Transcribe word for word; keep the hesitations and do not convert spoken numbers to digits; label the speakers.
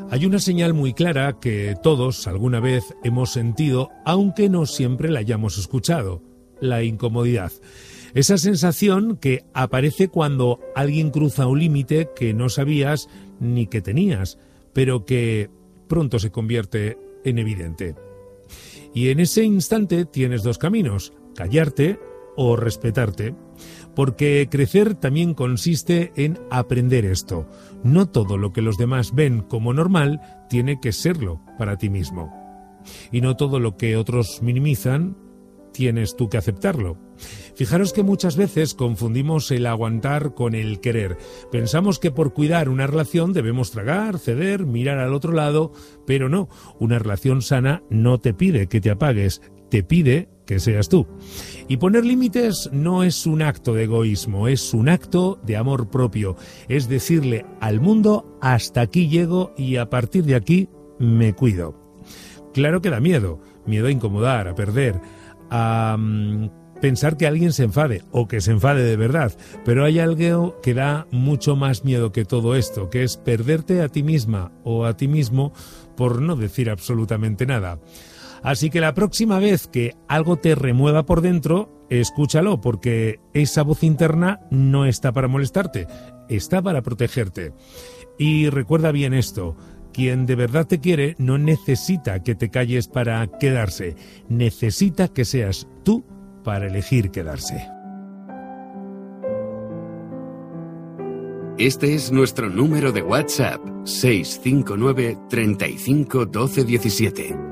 Speaker 1: Hay una señal muy clara que todos alguna vez hemos sentido, aunque no siempre la hayamos escuchado: la incomodidad. Esa sensación que aparece cuando alguien cruza un límite que no sabías ni que tenías, pero que pronto se convierte en evidente. Y en ese instante tienes dos caminos: callarte o respetarte. Porque crecer también consiste en aprender esto. No todo lo que los demás ven como normal tiene que serlo para ti mismo. Y no todo lo que otros minimizan tienes tú que aceptarlo. Fijaros que muchas veces confundimos el aguantar con el querer. Pensamos que por cuidar una relación debemos tragar, ceder, mirar al otro lado, pero no. Una relación sana no te pide que te apagues, te pide que seas tú. Y poner límites no es un acto de egoísmo, es un acto de amor propio. Es decirle al mundo: hasta aquí llego y a partir de aquí me cuido. Claro que da miedo, miedo a incomodar, a perder, a um, pensar que alguien se enfade o que se enfade de verdad. Pero hay algo que da mucho más miedo que todo esto, que es perderte a ti misma o a ti mismo por no decir absolutamente nada. Así que la próxima vez que algo te remueva por dentro, escúchalo, porque esa voz interna no está para molestarte, está para protegerte. Y recuerda bien esto: quien de verdad te quiere no necesita que te calles para quedarse, necesita que seas tú para elegir quedarse.
Speaker 2: Este es nuestro número de WhatsApp: seis cinco nueve, treinta y cinco, doce diecisiete.